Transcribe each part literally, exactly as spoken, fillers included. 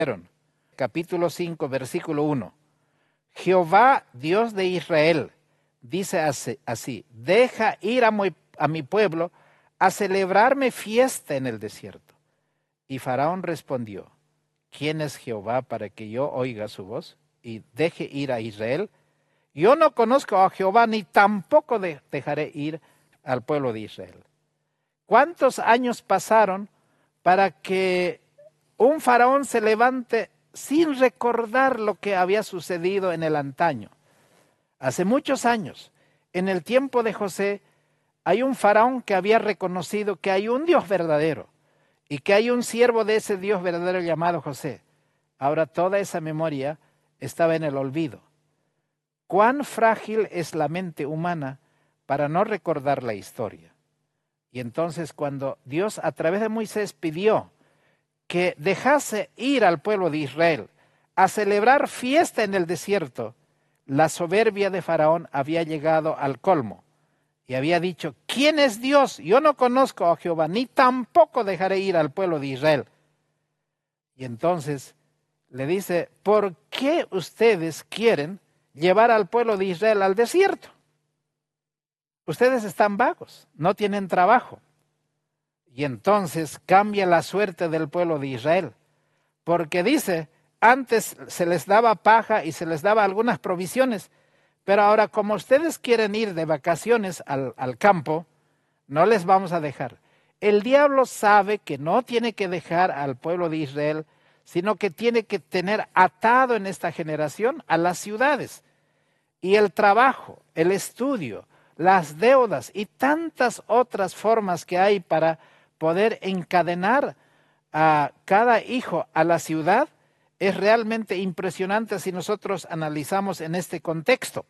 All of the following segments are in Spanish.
Capítulo cinco, versículo uno. Jehová, Dios de Israel, dice así: deja ir a mi, a mi pueblo a celebrarme fiesta en el desierto. Y Faraón respondió: ¿quién es Jehová para que yo oiga su voz y deje ir a Israel? Yo no conozco a Jehová, ni tampoco de, dejaré ir al pueblo de Israel. ¿Cuántos años pasaron para que un faraón se levante sin recordar lo que había sucedido en el antaño? Hace muchos años, en el tiempo de José, hay un faraón que había reconocido que hay un Dios verdadero y que hay un siervo de ese Dios verdadero llamado José. Ahora toda esa memoria estaba en el olvido. Cuán frágil es la mente humana para no recordar la historia. Y entonces cuando Dios a través de Moisés pidió que dejase ir al pueblo de Israel a celebrar fiesta en el desierto, la soberbia de Faraón había llegado al colmo y había dicho: ¿quién es Dios? Yo no conozco a Jehová, ni tampoco dejaré ir al pueblo de Israel. Y entonces le dice: ¿por qué ustedes quieren llevar al pueblo de Israel al desierto? Ustedes están vagos, no tienen trabajo. Y entonces cambia la suerte del pueblo de Israel, porque dice: antes se les daba paja y se les daba algunas provisiones, pero ahora como ustedes quieren ir de vacaciones al, al campo, no les vamos a dejar. El diablo sabe que no tiene que dejar al pueblo de Israel, sino que tiene que tener atado en esta generación a las ciudades. Y el trabajo, el estudio, las deudas y tantas otras formas que hay para poder encadenar a cada hijo a la ciudad, es realmente impresionante si nosotros analizamos en este contexto.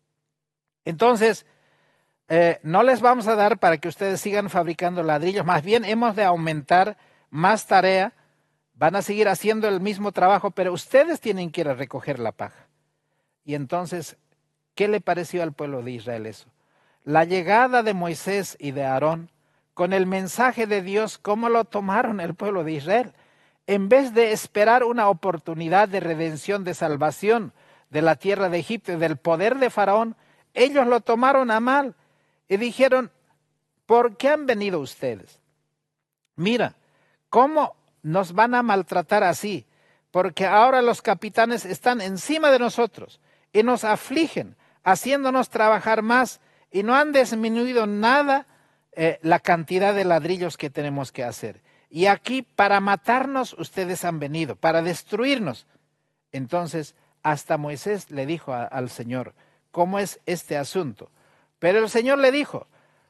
Entonces, eh, no les vamos a dar para que ustedes sigan fabricando ladrillos, más bien hemos de aumentar más tarea, van a seguir haciendo el mismo trabajo, pero ustedes tienen que ir a recoger la paja. Y entonces, ¿qué le pareció al pueblo de Israel eso? La llegada de Moisés y de Aarón con el mensaje de Dios, ¿cómo lo tomaron el pueblo de Israel? En vez de esperar una oportunidad de redención, de salvación de la tierra de Egipto y del poder de Faraón, ellos lo tomaron a mal y dijeron: ¿por qué han venido ustedes? Mira, ¿cómo nos van a maltratar así? Porque ahora los capitanes están encima de nosotros y nos afligen, haciéndonos trabajar más, y no han disminuido nada eh, la cantidad de ladrillos que tenemos que hacer. Y aquí para matarnos ustedes han venido, para destruirnos. Entonces hasta Moisés le dijo a, al Señor: ¿cómo es este asunto? Pero el Señor le dijo: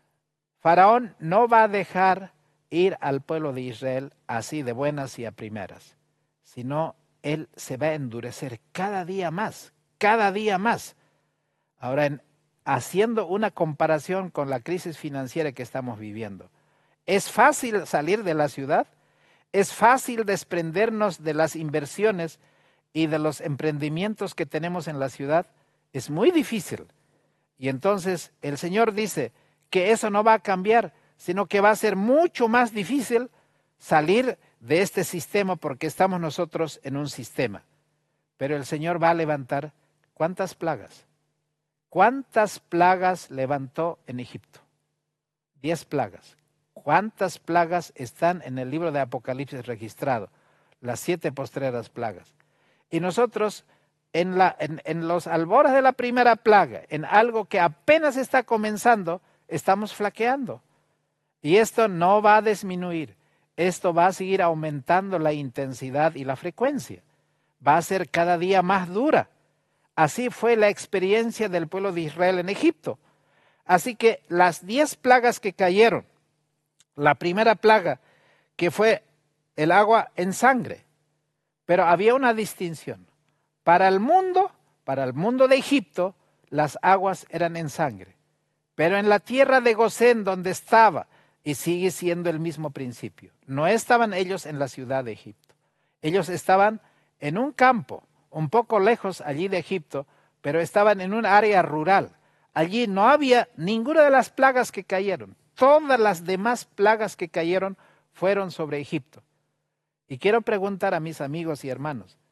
Faraón no va a dejar ir al pueblo de Israel así de buenas y a primeras, sino él se va a endurecer cada día más, cada día más. Ahora, en, haciendo una comparación con la crisis financiera que estamos viviendo, ¿es fácil salir de la ciudad? ¿Es fácil desprendernos de las inversiones y de los emprendimientos que tenemos en la ciudad? Es muy difícil. Y entonces el Señor dice que eso no va a cambiar, sino que va a ser mucho más difícil salir de este sistema, porque estamos nosotros en un sistema. Pero el Señor va a levantar, ¿cuántas plagas? ¿Cuántas plagas levantó en Egipto? Diez plagas. ¿Cuántas plagas están en el libro de Apocalipsis registrado? Las siete postreras plagas. Y nosotros en, la, en, en los albores de la primera plaga, en algo que apenas está comenzando, estamos flaqueando. Y esto no va a disminuir. Esto va a seguir aumentando la intensidad y la frecuencia. Va a ser cada día más dura. Así fue la experiencia del pueblo de Israel en Egipto. Así que las diez plagas que cayeron, la primera plaga que fue el agua en sangre, pero había una distinción. Para el mundo, para el mundo de Egipto, las aguas eran en sangre. Pero en la tierra de Gosén, donde estaba, y sigue siendo el mismo principio, no estaban ellos en la ciudad de Egipto. Ellos estaban en un campo, un poco lejos allí de Egipto, pero estaban en un área rural. Allí no había ninguna de las plagas que cayeron. Todas las demás plagas que cayeron fueron sobre Egipto. Y quiero preguntar a mis amigos y hermanos,